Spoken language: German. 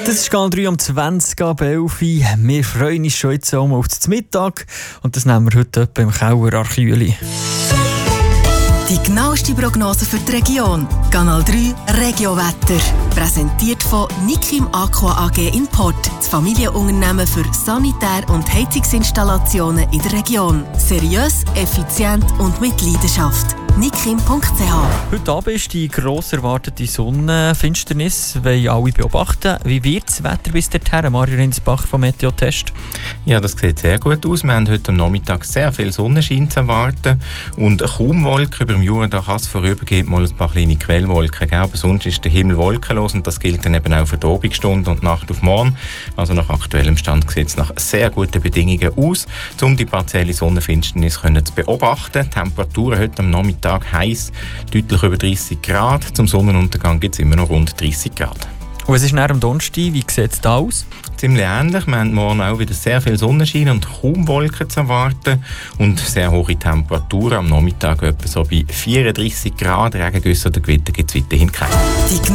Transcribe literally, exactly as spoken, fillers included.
Das ist Kanal drei um zwanzig ab elf. Wir freuen uns schon jetzt auf den Mittag und das nehmen wir heute etwa im Keller Archüli. Die genaueste Prognose für die Region. Kanal drei Regiowetter. Präsentiert von Nikim Aqua A G in Port. Das Familienunternehmen für Sanitär- und Heizungsinstallationen in der Region. Seriös, effizient und mit Leidenschaft. nikim punkt c h. Heute Abend ist die gross erwartete Sonnenfinsternis, wollen alle beobachten. Wie wird das Wetter bis dorthin? Mario Rinsbach vom Meteotest. Ja, das sieht sehr gut aus. Wir haben heute am Nachmittag sehr viel Sonnenschein zu erwarten und kaum Wolken. Über dem Jura da kann es vorübergehend mal ein paar kleine Quellwolken geben, aber sonst ist der Himmel wolkenlos und das gilt dann eben auch für die Abendstunde und Nacht auf morgen. Also nach aktuellem Stand sieht es nach sehr guten Bedingungen aus, um die partielle Sonnenfinsternis können zu beobachten. Die Temperaturen heute am Nachmittag heiß, deutlich über dreißig Grad. Zum Sonnenuntergang gibt es immer noch rund dreißig Grad. Und es ist nach dem Donnerstag, wie sieht es da aus? Ziemlich ähnlich. Wir haben morgen auch wieder sehr viel Sonnenschein und kaum Wolken zu erwarten. Und sehr hohe Temperaturen am Nachmittag etwa so bei vierunddreißig Grad. Regengüsse oder Gewitter gibt es weiterhin keine.